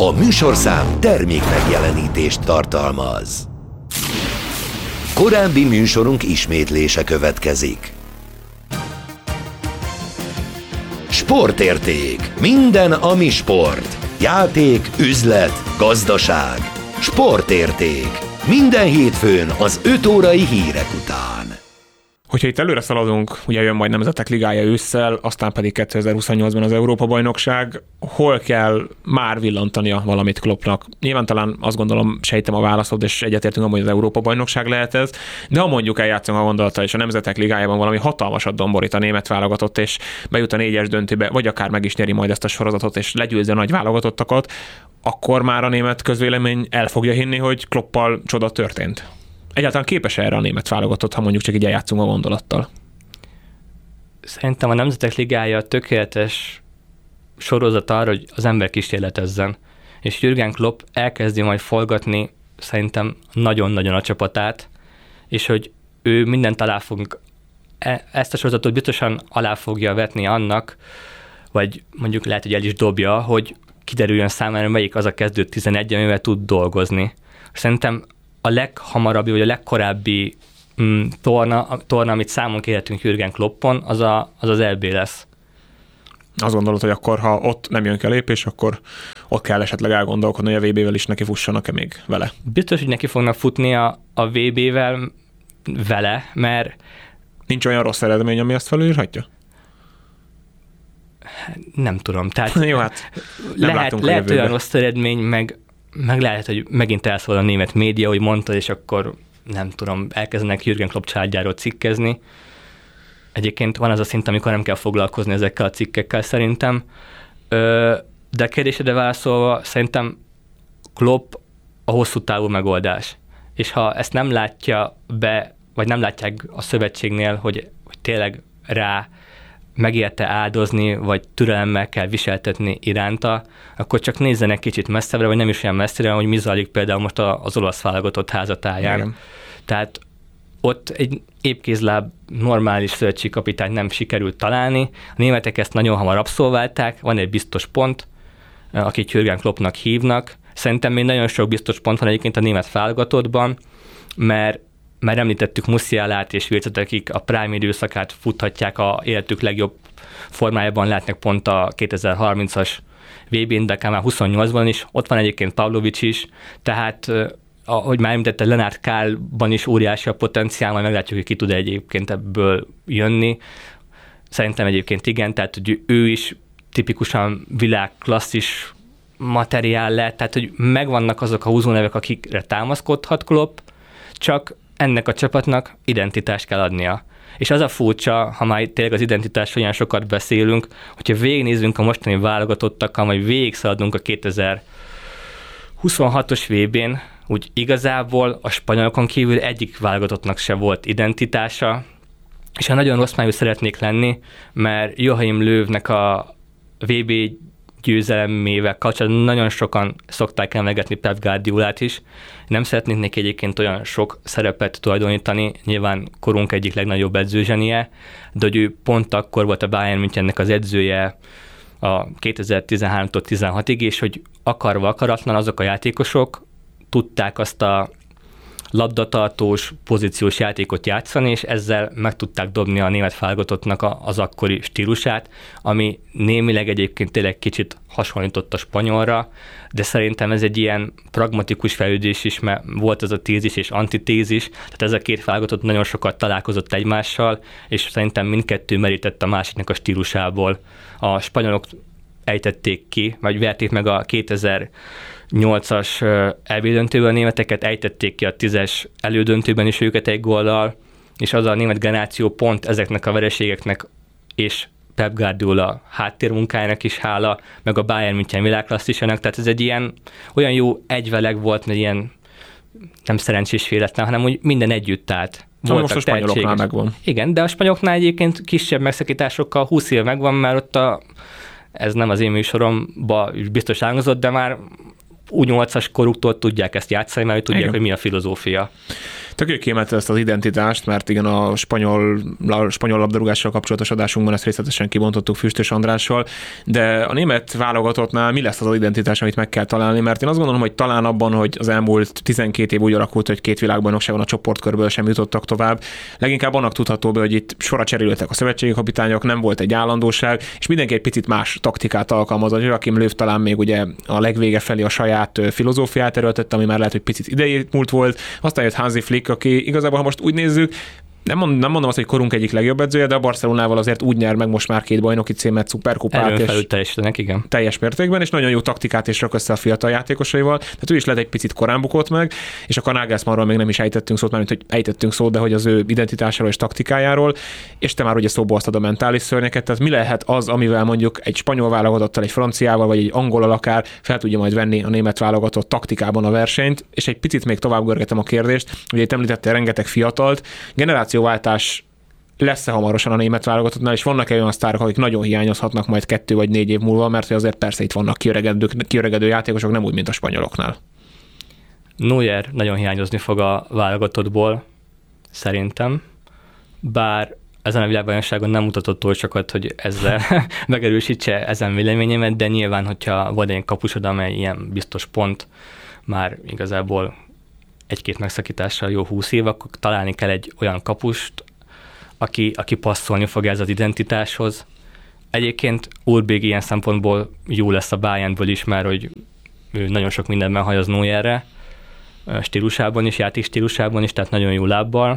A műsorszám termék megjelenítést tartalmaz. Korábbi műsorunk ismétlése következik. Sportérték. Minden, ami sport. Játék, üzlet, gazdaság. Sportérték. Minden hétfőn az 5 órai hírek után. Hogyha itt előre szaladunk, ugye jön majd Nemzetek Ligája ősszel, aztán pedig 2028-ban az Európa-bajnokság, hol kell már villantania valamit Kloppnak? Nyilván talán azt gondolom, sejtem a válaszod, és egyetértünk abban, hogy az Európa-bajnokság lehet ez, de ha mondjuk eljátszunk a gondolattal, és a Nemzetek Ligájában valami hatalmasat domborít a német válogatott, és bejut a 4-es döntőbe, vagy akár meg is nyeri majd ezt a sorozatot, és legyőzi a nagy válogatottakat, akkor már a német közvélemény el fogja hinni, hogy Kloppal csoda történt. Egyáltalán képes erre a német válogatott, ha mondjuk csak így eljátszunk a gondolattal? Szerintem a Nemzetek Ligája tökéletes sorozat arra, hogy az ember kísérletezzen. És Jürgen Klopp elkezdi majd forgatni szerintem nagyon-nagyon a csapatát, és hogy ő mindent alá fog, ezt a sorozatot biztosan alá fogja vetni annak, vagy mondjuk lehet, hogy el is dobja, hogy kiderüljön számára, melyik az a kezdő 11, amivel tud dolgozni. Szerintem a leghamarabbi, vagy a legkorábbi torna, amit számon kérhetünk Jürgen Kloppon, az EB lesz. Azt gondolod, hogy akkor, ha ott nem jön ki a lépés, akkor ott kell esetleg elgondolkodni, hogy a VB-vel is neki fussanak-e még vele? Biztos, hogy neki fognak futni a VB-vel vele, mert... Nincs olyan rossz eredmény, ami ezt felülírhatja? Nem tudom. Tehát jó, hát lehet olyan rossz eredmény, meg lehet, hogy megint elszól a német média, hogy mondta, és akkor nem tudom, elkezdenek Jürgen Klopp családjáról cikkezni. Egyébként van az a szint, amikor nem kell foglalkozni ezekkel a cikkekkel szerintem. De a kérdésedre válaszolva, szerintem Klopp a hosszú távú megoldás. És ha ezt nem látja be, vagy nem látják a szövetségnél, hogy tényleg rá megérte áldozni, vagy türelemmel kell viseltetni iránta, akkor csak nézzenek kicsit messzebbre, vagy nem is olyan messzire, hogy mi zajlik például most az olasz válogatott házatáján. Igen. Tehát ott egy épkézláb normális szövetségkapitányt nem sikerült találni. A németek ezt nagyon hamar abszolválták, van egy biztos pont, akit Jürgen Kloppnak hívnak. Szerintem még nagyon sok biztos pont van egyébként a német válogatottban, mert már említettük Musialát és Wirtzet, akik a prime időszakát futhatják a életük legjobb formájában, látnak pont a 2030-as VB-n, de akár már 28-ban is. Ott van egyébként Pavlovics is, tehát ahogy már említette, Lennart Kahlban is óriási a potenciál, majd meglátjuk, hogy ki tud egyébként ebből jönni. Szerintem egyébként igen, tehát hogy ő is tipikusan világklasszis materiál lett, tehát hogy megvannak azok a húzónevek, akikre támaszkodhat Klopp, csak ennek a csapatnak identitást kell adnia. És az a furcsa, ha már tényleg az identitásról olyan sokat beszélünk, hogyha végignézzünk a mostani válogatottakkal, vagy végigszaladunk a 2026-os VB-n, úgy igazából a spanyolokon kívül egyik válogatottnak se volt identitása, és ha nagyon rossz májú szeretnék lenni, mert Joachim Löwnek a VB győzelemével kapcsolatban nagyon sokan szokták emlegetni Pep Guardiolát is. Nem szeretnék neki egyébként olyan sok szerepet tulajdonítani, nyilván korunk egyik legnagyobb edzőzsenie, de hogy ő pont akkor volt a Bayern Münchennek az edzője a 2013-tól 16-ig, és hogy akarva akaratlan azok a játékosok tudták azt a labdatartós, pozíciós játékot játszani, és ezzel meg tudták dobni a német válogatottnak az akkori stílusát, ami némileg egyébként tényleg kicsit hasonlított a spanyolra, de szerintem ez egy ilyen pragmatikus fejlődés is, mert volt ez a tézis és antitézis, tehát ez a két válogatott nagyon sokat találkozott egymással, és szerintem mindkettő merített a másiknak a stílusából. A spanyolok ejtették ki, vagy verték meg a 2008-as EB-döntőben a németeket, ejtették ki a 10-es elődöntőben is őket egy góllal, és az a német generáció pont ezeknek a vereségeknek és Pep Guardiola háttérmunkájának is hála, meg a Bayern München világklasszisának, tehát ez egy ilyen olyan jó egyveleg volt, mert ilyen nem szerencsés véletlen, hanem úgy minden együtt állt. Most a spanyoloknál megvan. Igen, de a spanyoloknál egyébként kisebb megszakításokkal 20 év megvan, mert ott ez nem az én műsoromba biztos elhangzott, de már U8-as koruktól tudják ezt játszani, mert tudják, igen, hogy mi a filozófia. Tök jó kiemelte ezt az identitást, mert igen, a spanyol labdarúgással kapcsolatos adásunkban ezt részletesen kibontottuk Füstös Andrással, de a német válogatottnál mi lesz az identitás, amit meg kell találni, mert én azt gondolom, hogy talán abban, hogy az elmúlt 12 év úgy alakult, hogy 2 világbajnokságon a csoportkörből sem jutottak tovább, leginkább annak tudható be, hogy itt sorra cserélődtek a szövetségi kapitányok, nem volt egy állandóság, és mindenki egy picit más taktikát alkalmazott. Joachim Löw talán még ugye a legvége felé a saját filozófiát erőltette, ami már lehet, hogy picit idejét múlt volt. Aztán jött Hansi Flick, aki igazából, ha most úgy nézzük, nem mondom azt, hogy korunk egyik legjobb edzője, de a Barcelonával azért úgy nyer meg most már 2 bajnoki címet, szuperkupát. Erőn felül teljesítenek, igen. Teljes mértékben, és nagyon jó taktikát is rak össze a fiatal játékosaival. Tehát ő is lehet egy picit korán bukott meg, és a Nagelsmannról még nem is ejtettünk szót, mert hogy ejtettünk szót, de hogy az ő identitásáról és taktikájáról, és te már ugye szóba hoztad a mentális szörnyeket, tehát mi lehet az, amivel mondjuk egy spanyol válogatottal, egy franciával, vagy egy angollal akár fel tudja majd venni a német válogatott taktikában a versenyt, és egy picit még tovább görgetem a kérdést, ugye itt említette rengeteg fiatalt, generációváltás lesz-e hamarosan a német válogatottnál, és vannak olyan sztárok, akik nagyon hiányozhatnak majd 2 vagy 4 év múlva, mert hogy azért persze itt vannak kiöregedő játékosok, nem úgy, mint a spanyoloknál. Neuer nagyon hiányozni fog a válogatottból, szerintem, bár ezen a világbajnokságon nem mutatott túl sokat, hogy ezzel megerősítse ezen véleményemet, de nyilván, hogyha van egy kapusod, amely ilyen biztos pont, már igazából 1-2 megszakítással jó 20 év, akkor találni kell egy olyan kapust, aki passzolni fog ez az identitáshoz. Egyébként Ulbég ilyen szempontból jó lesz a Bayernből is, mert hogy ő nagyon sok mindenben hajaz Neuerre, stílusában is, játék stílusában is, tehát nagyon jó lábbal.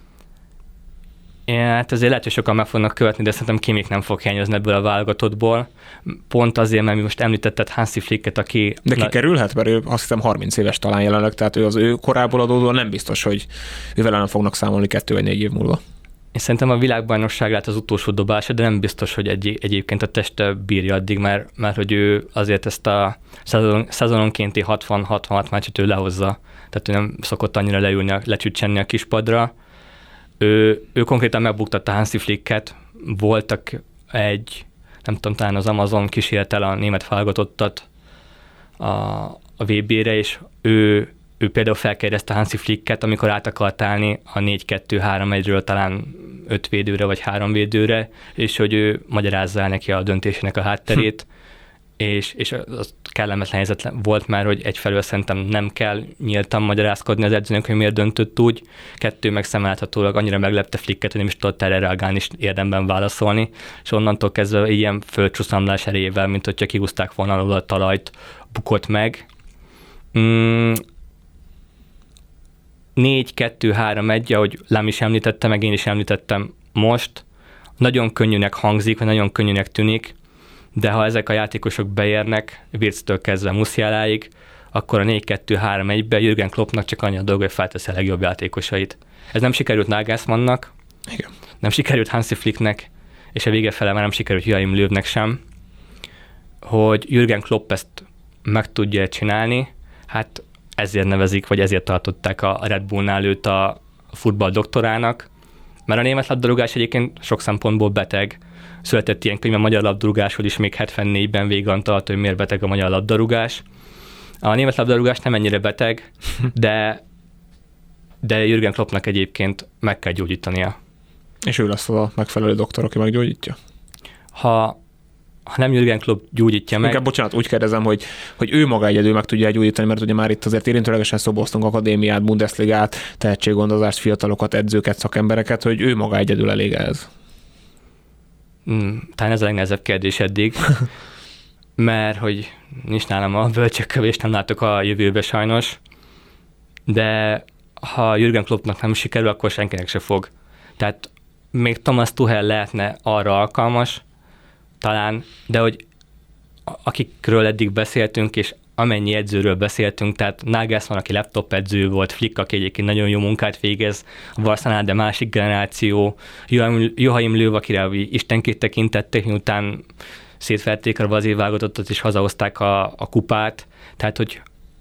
Hát ezért lehet, hogy sokan meg fognak követni, de szerintem Kimmich nem fog hiányozni ebből a válogatottból. Pont azért, mert mi most említetted Hansi Flicket, aki... De ki kerülhet, mert ő azt hiszem 30 éves talán jelenleg, tehát ő az ő korából adódóan nem biztos, hogy ővel nem fognak számolni 2 vagy 4 év múlva. Én szerintem a világbajnokság lett az utolsó dobása, de nem biztos, hogy egyébként a teste bírja addig, mert hogy ő azért ezt a szezononkénti 60-66 meccset ő lehozza. Tehát ő nem szokott annyira leülni, lecsücsenni a kispadra. Ő konkrétan megbuktatta Hansi Flicket. Voltak nem tudom, talán az Amazon kísért el a német válogatottat a VB-re, és ő például felkérdezte Hansi Flicket, amikor át akart állni a 4-2-3-1-ről talán 5 védőre vagy 3 védőre, és hogy ő magyarázza el neki a döntésének a hátterét, és az kellemetlen helyzet volt már, hogy egyfelől szerintem nem kell nyíltan magyarázkodni az edzőnek, hogy miért döntött úgy, 2 meg szemlélhetőleg annyira meglepte Flicket, hogy nem is tudott erre reagálni és érdemben válaszolni, és onnantól kezdve ilyen földcsuszamlás erejével, mint hogyha kihúzták volna alól a talajt, bukott meg. 4-2-3-1, ahogy Lám is említette, meg én is említettem most, nagyon könnyűnek hangzik, vagy nagyon könnyűnek tűnik, de ha ezek a játékosok beérnek, Wirtz-től kezdve Musialáig, akkor a 4-2-3-1-ben Jürgen Kloppnak csak annyi a dolga, hogy felteszi a legjobb játékosait. Ez nem sikerült Nagelsmannnak, igen. Nem sikerült Hansi Flicknek, és a vége fele már nem sikerült Joachim Löwnek sem, hogy Jürgen Klopp ezt meg tudja csinálni, hát ezért nevezik, vagy ezért tartották a Red Bullnál őt a futball doktorának, mert a német labdarúgás egyébként sok szempontból beteg. Született ilyen könyv a magyar labdarúgásról is még 74-ben végigantalt, hogy miért beteg a magyar labdarúgás. A német labdarúgás nem ennyire beteg, de Jürgen Kloppnak egyébként meg kell gyógyítania. És ő lesz a megfelelő doktor, aki meggyógyítja? Ha nem Jürgen Klopp gyógyítja meg... Inkább, bocsánat, úgy kérdezem, hogy ő maga egyedül meg tudja gyógyítani, mert ugye már itt azért érintőlegesen szóba hoztunk akadémiát, Bundesligát, tehetséggondozást, fiatalokat, edzőket, szakembereket, hogy ő maga egyedül elég ez. Talán ez a legnehezebb kérdés eddig, mert hogy nincs nálam a bölcsökkövés, nem látok a jövőbe sajnos, de ha Jürgen Kloppnak nem sikerül, akkor senkinek se fog. Tehát még Thomas Tuchel lehetne arra alkalmas, talán, de hogy akikről eddig beszéltünk, és amennyi edzőről beszéltünk, tehát Nagelsmann, aki laptop edző volt, Flick, aki egyébként nagyon jó munkát végez, Barcelona, de másik generáció, Joachim Löw, akire istenként tekintettek, miután szétverték a vazéválogatottat, és hazahozták a kupát, tehát hogy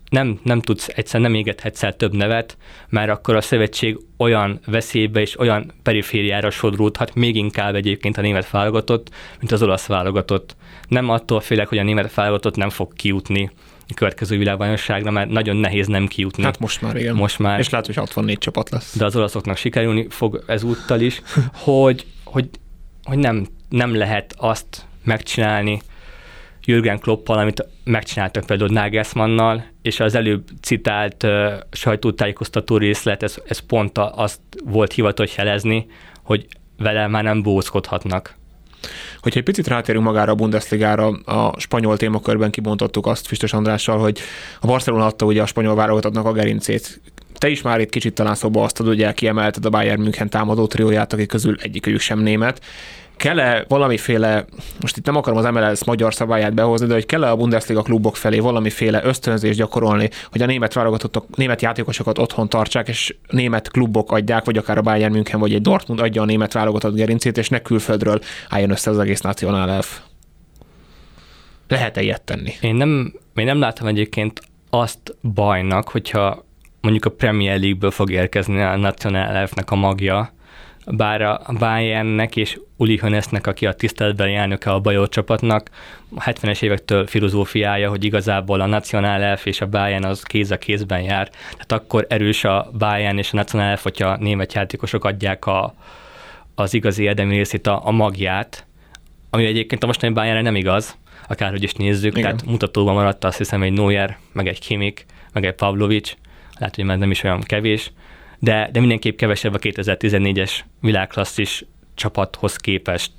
nem tudsz, egyszerűen nem égethetsz el több nevet, mert akkor a szövetség olyan veszélybe és olyan perifériára sodródhat, még inkább egyébként a német válogatott, mint az olasz válogatott. Nem attól félek, hogy a német válogatott nem fog kijutni a következő világbajnokságra, mert nagyon nehéz nem kijutni. Hát most már, igen. Most már. És lehet, hogy 64 csapat lesz. De az olaszoknak sikerülni fog ezúttal is, hogy nem lehet azt megcsinálni Jürgen Kloppal, amit megcsináltak például Nagelsmannnal, és az előbb citált sajtótájékoztató részlet, ez pont azt volt hivatott jelezni, hogy vele már nem bózkodhatnak. Hogyha egy picit rátérünk magára a Bundesligára, a spanyol témakörben kibontottuk azt Füstös Andrással, hogy a Barcelona adta ugye a spanyol válogatottnak a gerincét. Te is már itt kicsit talán szóba azt ugye kiemelted a Bayern München támadó trióját, akik közül egyikőjük sem német. Kell-e valamiféle, most itt nem akarom az MLS magyar szabályát behozni, de hogy kell-e a Bundesliga klubok felé valamiféle ösztönzést gyakorolni, hogy a német játékosokat otthon tartsák, és német klubok adják, vagy akár a Bayern München, vagy egy Dortmund adja a német válogatott gerincét, és ne külföldről álljon össze az egész nacionálelf. Lehet-e ilyet tenni? Én nem látom egyébként azt bajnak, hogyha mondjuk a Premier League-ből fog érkezni a nacionálelfnek a magja, bár a Bayernnek és Uli Hoeneßnek, aki a tiszteletbeli elnöke a Bajor csapatnak, a 70-es évektől filozófiája, hogy igazából a nacionálelf és a Bayern az kéz a kézben jár. Tehát akkor erős a Bayern és a nacionálelf, hogyha a német játékosok adják az igazi érdemi részét, a magját, ami egyébként a mostani Bayernre nem igaz, akárhogy is nézzük. Igen. Tehát mutatóban maradt azt hiszem egy Neuer, meg egy Kimmich, meg egy Pavlovic, lehet, hogy már nem is olyan kevés, de mindenképp kevesebb a 2014-es világklasszis csapathoz képest.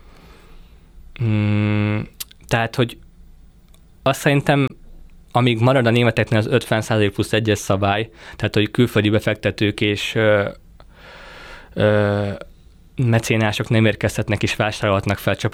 Tehát, hogy azt szerintem, amíg marad a németeknél az 50% plusz 1-es szabály, tehát, hogy külföldi befektetők és mecénások nem érkezhetnek és vásárolhatnak fel